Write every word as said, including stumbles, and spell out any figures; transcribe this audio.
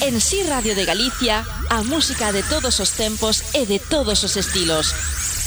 En Si Radio de Galicia, a música de todos os tempos e de todos os estilos.